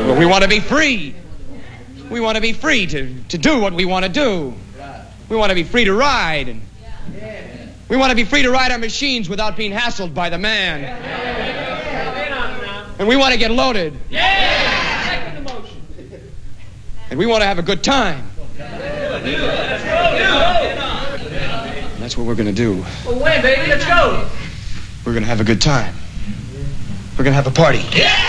We want to be free. We want to be free to do what we want to do. We want to be free to ride. And we want to be free to ride our machines without being hassled by the man. And we want to get loaded. And we want to have a good time. And that's what we're going to do. Well, wait, baby, let's go. We're going to have a good time. We're going to have a party. Yeah!